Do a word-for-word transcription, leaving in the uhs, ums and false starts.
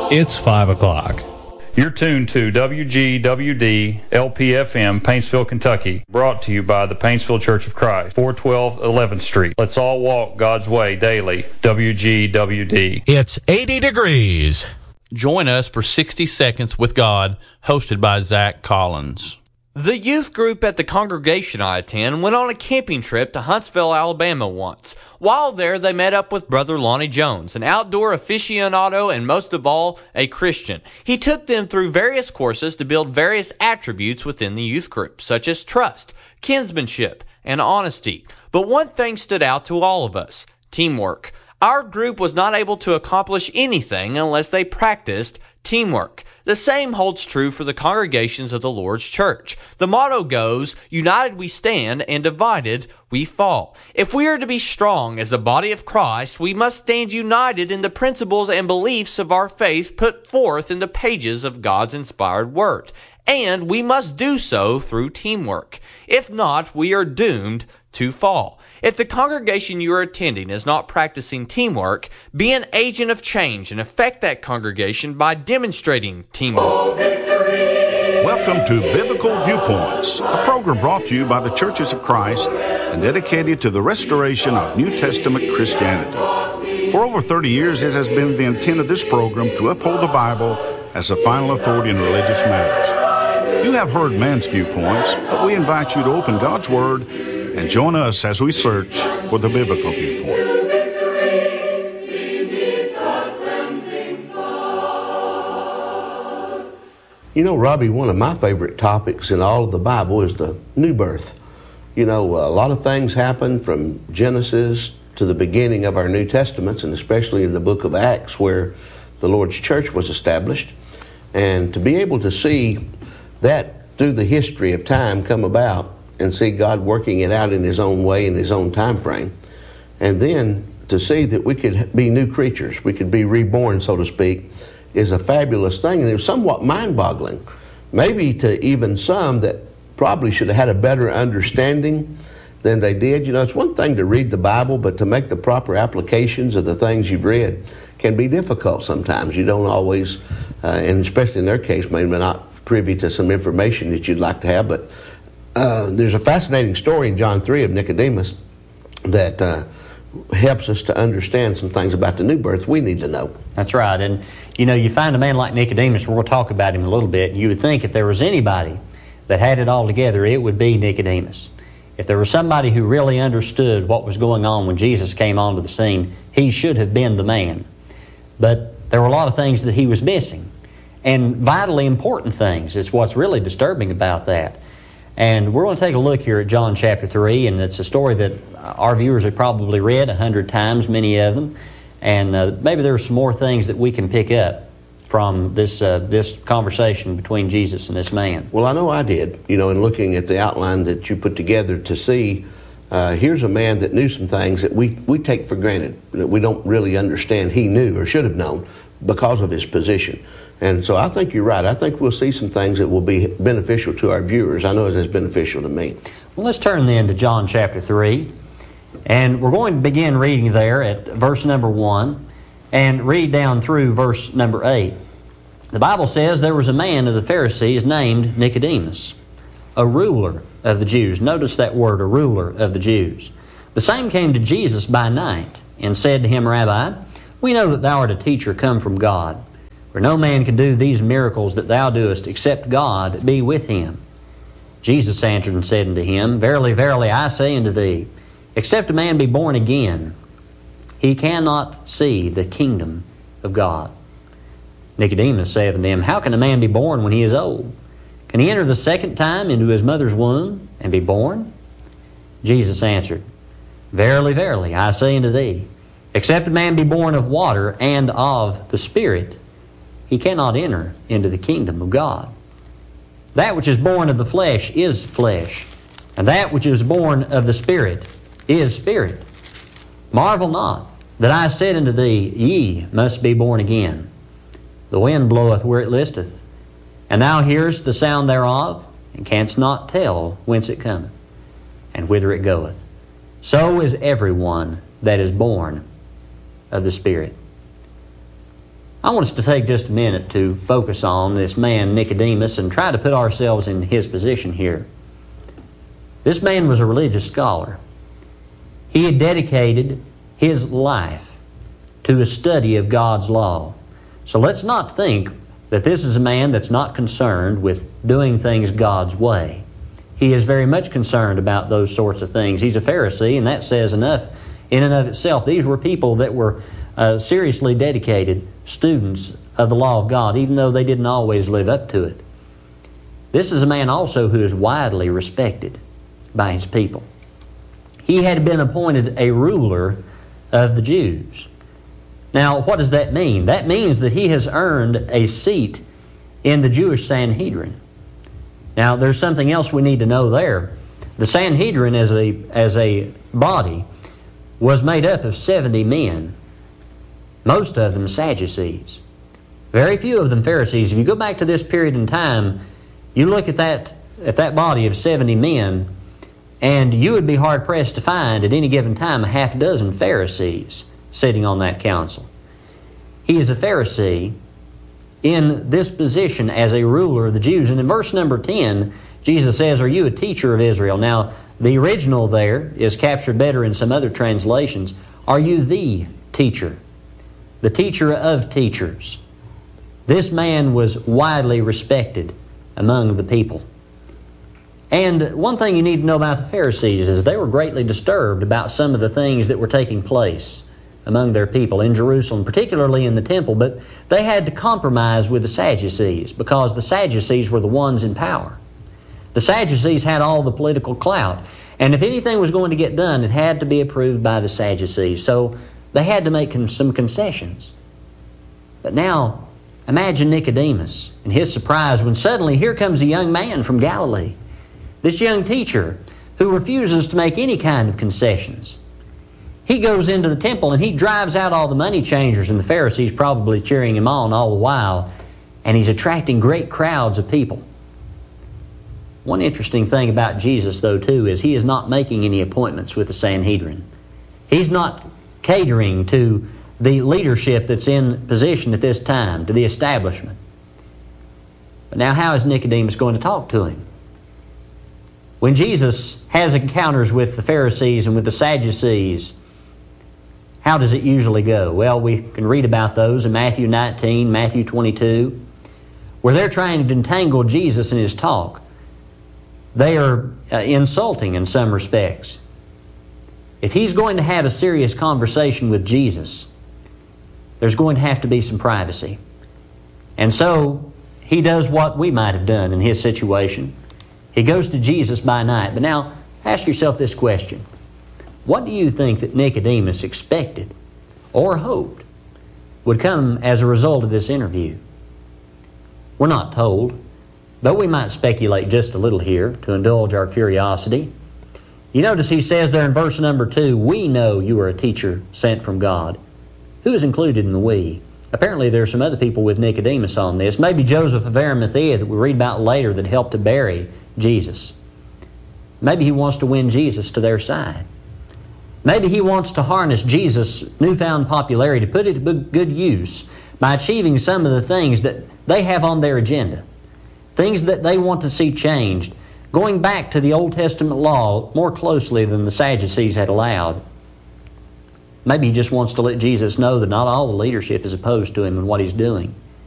It's five o'clock. You're tuned to W G W D L P F M, Paintsville, Kentucky. Brought to you by the Paintsville Church of Christ, four twelve eleventh Street. Let's all walk God's way daily. W G W D. It's eighty degrees. Join us for sixty Seconds with God, hosted by Zach Collins. The youth group at the congregation I attend went on a camping trip to Huntsville, Alabama once. While there, they met up with Brother Lonnie Jones, an outdoor aficionado and most of all, a Christian. He took them through various courses to build various attributes within the youth group, such as trust, kinsmanship, and honesty. But one thing stood out to all of us: teamwork. Our group was not able to accomplish anything unless they practiced teamwork. The same holds true for the congregations of the Lord's Church. The motto goes, united we stand and divided we fall. If we are to be strong as the body of Christ, we must stand united in the principles and beliefs of our faith put forth in the pages of God's inspired word. And we must do so through teamwork. If not, we are doomed to fall. If the congregation you are attending is not practicing teamwork, be an agent of change and affect that congregation by demonstrating teamwork. Welcome to Biblical Viewpoints, a program brought to you by the Churches of Christ and dedicated to the restoration of New Testament Christianity. For over thirty years, it has been the intent of this program to uphold the Bible as the final authority in religious matters. You have heard man's viewpoints, but we invite you to open God's Word and join us as we search for the biblical viewpoint. You know, Robbie, one of my favorite topics in all of the Bible is the new birth. You know, a lot of things happen from Genesis to the beginning of our New Testaments, and especially in the book of Acts where the Lord's church was established. And to be able to see that through the history of time come about and see God working it out in His own way, in His own time frame, and then to see that we could be new creatures, we could be reborn, so to speak, is a fabulous thing. And it was somewhat mind-boggling, maybe to even some that probably should have had a better understanding than they did. You know, it's one thing to read the Bible, but to make the proper applications of the things you've read can be difficult sometimes. You don't always, uh, and especially in their case, maybe not privy to some information that you'd like to have, but uh, there's a fascinating story in John three of Nicodemus that uh, helps us to understand some things about the new birth we need to know. That's right. And, you know, you find a man like Nicodemus, we'll talk about him a little bit, you would think if there was anybody that had it all together, it would be Nicodemus. If there was somebody who really understood what was going on when Jesus came onto the scene, he should have been the man. But there were a lot of things that he was missing, and vitally important things. It's what's really disturbing about that. And we're going to take a look here at John chapter three, and it's a story that our viewers have probably read a hundred times, many of them. And uh, maybe there are some more things that we can pick up from this uh, this conversation between Jesus and this man. Well, I know I did, you know, in looking at the outline that you put together to see, uh, here's a man that knew some things that we, we take for granted, that we don't really understand he knew or should have known because of his position. And so I think you're right. I think we'll see some things that will be beneficial to our viewers. I know it's beneficial to me. Well, let's turn then to John chapter three. And we're going to begin reading there at verse number one and read down through verse number eight. The Bible says, there was a man of the Pharisees named Nicodemus, a ruler of the Jews. Notice that word, a ruler of the Jews. The same came to Jesus by night and said to him, Rabbi, we know that thou art a teacher come from God. For no man can do these miracles that thou doest, except God be with him. Jesus answered and said unto him, Verily, verily, I say unto thee, except a man be born again, he cannot see the kingdom of God. Nicodemus saith unto him, How can a man be born when he is old? Can he enter the second time into his mother's womb and be born? Jesus answered, Verily, verily, I say unto thee, except a man be born of water and of the Spirit, he cannot enter into the kingdom of God. That which is born of the flesh is flesh, and that which is born of the Spirit is spirit. Marvel not that I said unto thee, Ye must be born again. The wind bloweth where it listeth, and thou hearest the sound thereof, and canst not tell whence it cometh, and whither it goeth. So is every one that is born of the Spirit. I want us to take just a minute to focus on this man Nicodemus and try to put ourselves in his position here. This man was a religious scholar. He had dedicated his life to a study of God's law. So let's not think that this is a man that's not concerned with doing things God's way. He is very much concerned about those sorts of things. He's a Pharisee, and that says enough in and of itself. These were people that were uh, seriously dedicated students of the law of God, even though they didn't always live up to it. This is a man also who is widely respected by his people. He had been appointed a ruler of the Jews. Now, what does that mean? That means that he has earned a seat in the Jewish Sanhedrin. Now, there's something else we need to know there. The Sanhedrin as a, as a body was made up of seventy men, most of them Sadducees. Very few of them Pharisees. If you go back to this period in time, you look at that, at that body of seventy men, and you would be hard-pressed to find at any given time a half dozen Pharisees sitting on that council. He is a Pharisee in this position as a ruler of the Jews. And in verse number ten, Jesus says, "Are you a teacher of Israel?" Now, the original there is captured better in some other translations. Are you the teacher? The teacher of teachers. This man was widely respected among the people. And one thing you need to know about the Pharisees is they were greatly disturbed about some of the things that were taking place among their people in Jerusalem, particularly in the temple, but they had to compromise with the Sadducees because the Sadducees were the ones in power. The Sadducees had all the political clout, and if anything was going to get done, it had to be approved by the Sadducees, so they had to make some concessions. But now, imagine Nicodemus and his surprise when suddenly here comes a young man from Galilee, this young teacher who refuses to make any kind of concessions. He goes into the temple and he drives out all the money changers, and the Pharisees probably cheering him on all the while, and he's attracting great crowds of people. One interesting thing about Jesus, though, too, is he is not making any appointments with the Sanhedrin. He's not catering to the leadership that's in position at this time, to the establishment. But now how is Nicodemus going to talk to him? When Jesus has encounters with the Pharisees and with the Sadducees, how does it usually go? Well, we can read about those in Matthew nineteen, Matthew twenty-two, where they're trying to entangle Jesus in his talk. They are uh, insulting in some respects. If he's going to have a serious conversation with Jesus, there's going to have to be some privacy. And so he does what we might have done in his situation. He goes to Jesus by night. But now, ask yourself this question. What do you think that Nicodemus expected or hoped would come as a result of this interview? We're not told, but we might speculate just a little here to indulge our curiosity. You notice he says there in verse number two, "We know you are a teacher sent from God." Who is included in the we? Apparently there are some other people with Nicodemus on this. Maybe Joseph of Arimathea that we read about later that helped to bury Jesus. Maybe he wants to win Jesus to their side. Maybe he wants to harness Jesus' newfound popularity, to put it to good use by achieving some of the things that they have on their agenda, things that they want to see changed, going back to the Old Testament law more closely than the Sadducees had allowed. Maybe he just wants to let Jesus know that not all the leadership is opposed to him and what he's doing.